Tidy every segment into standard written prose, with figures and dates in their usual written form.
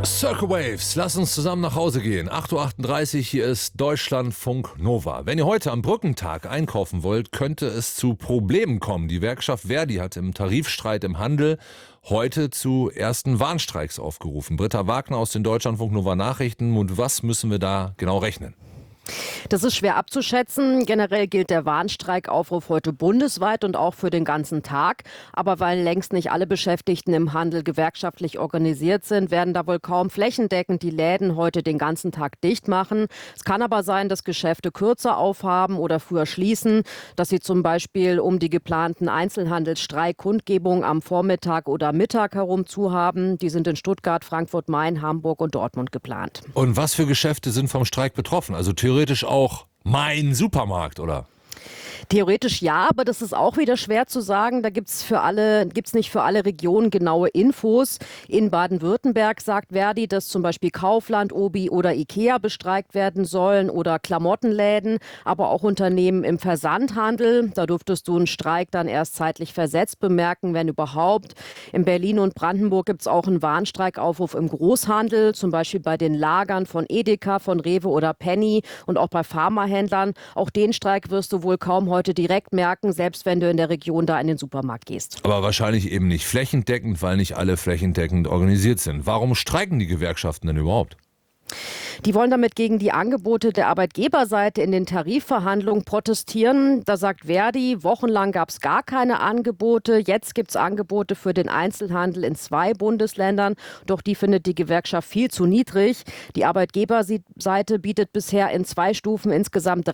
Circle Waves, lass uns zusammen nach Hause gehen. 8:38 Uhr, hier ist Deutschlandfunk Nova. Wenn ihr heute am Brückentag einkaufen wollt, könnte es zu Problemen kommen. Die Gewerkschaft Verdi hat im Tarifstreit im Handel heute zu ersten Warnstreiks aufgerufen. Britta Wagner aus den Deutschlandfunk Nova Nachrichten. Und was müssen wir da genau rechnen? Das ist schwer abzuschätzen. Generell gilt der Warnstreikaufruf heute bundesweit und auch für den ganzen Tag. Aber weil längst nicht alle Beschäftigten im Handel gewerkschaftlich organisiert sind, werden da wohl kaum flächendeckend die Läden heute den ganzen Tag dicht machen. Es kann aber sein, dass Geschäfte kürzer aufhaben oder früher schließen, dass sie zum Beispiel um die geplanten Einzelhandelsstreikkundgebungen am Vormittag oder Mittag herum zu haben. Die sind in Stuttgart, Frankfurt, Main, Hamburg und Dortmund geplant. Und was für Geschäfte sind vom Streik betroffen? Also theoretisch auch mein Supermarkt, oder? Theoretisch ja, aber das ist auch wieder schwer zu sagen. Da gibt's nicht für alle Regionen genaue Infos. In Baden-Württemberg sagt Verdi, dass zum Beispiel Kaufland, Obi oder Ikea bestreikt werden sollen oder Klamottenläden, aber auch Unternehmen im Versandhandel. Da dürftest du einen Streik dann erst zeitlich versetzt bemerken, wenn überhaupt. In Berlin und Brandenburg gibt's auch einen Warnstreikaufruf im Großhandel, zum Beispiel bei den Lagern von Edeka, von Rewe oder Penny und auch bei Pharmahändlern. Auch den Streik wirst du wohl kaum heute direkt merken, selbst wenn du in der Region da in den Supermarkt gehst. Aber wahrscheinlich eben nicht flächendeckend, weil nicht alle flächendeckend organisiert sind. Warum streiken die Gewerkschaften denn überhaupt? Die wollen damit gegen die Angebote der Arbeitgeberseite in den Tarifverhandlungen protestieren. Da sagt Verdi, wochenlang gab es gar keine Angebote. Jetzt gibt es Angebote für den Einzelhandel in 2 Bundesländern. Doch die findet die Gewerkschaft viel zu niedrig. Die Arbeitgeberseite bietet bisher in 2 Stufen insgesamt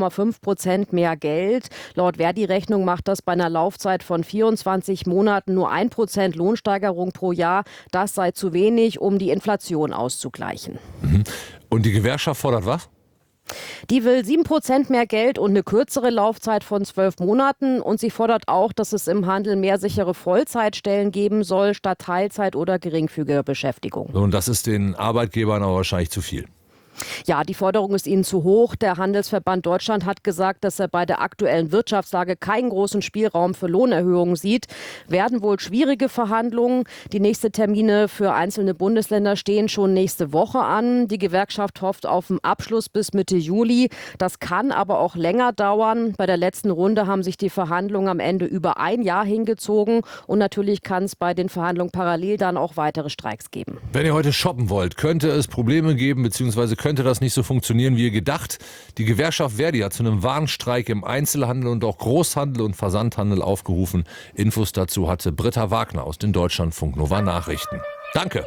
3,5% mehr Geld. Laut Verdi-Rechnung macht das bei einer Laufzeit von 24 Monaten nur 1% Lohnsteigerung pro Jahr. Das sei zu wenig, um die Inflation auszugleichen. Und die Gewerkschaft fordert was? Die will 7% mehr Geld und eine kürzere Laufzeit von 12 Monaten. Und sie fordert auch, dass es im Handel mehr sichere Vollzeitstellen geben soll, statt Teilzeit oder geringfügige Beschäftigung. Und das ist den Arbeitgebern aber wahrscheinlich zu viel. Ja, die Forderung ist ihnen zu hoch. Der Handelsverband Deutschland hat gesagt, dass er bei der aktuellen Wirtschaftslage keinen großen Spielraum für Lohnerhöhungen sieht. Werden wohl schwierige Verhandlungen. Die nächsten Termine für einzelne Bundesländer stehen schon nächste Woche an. Die Gewerkschaft hofft auf einen Abschluss bis Mitte Juli. Das kann aber auch länger dauern. Bei der letzten Runde haben sich die Verhandlungen am Ende über ein Jahr hingezogen. Und natürlich kann es bei den Verhandlungen parallel dann auch weitere Streiks geben. Wenn ihr heute shoppen wollt, könnte es Probleme geben, beziehungsweise könnte das nicht so funktionieren, wie ihr gedacht. Die Gewerkschaft Verdi hat zu einem Warnstreik im Einzelhandel und auch Großhandel und Versandhandel aufgerufen. Infos dazu hatte Britta Wagner aus den Deutschlandfunk Nova Nachrichten. Danke.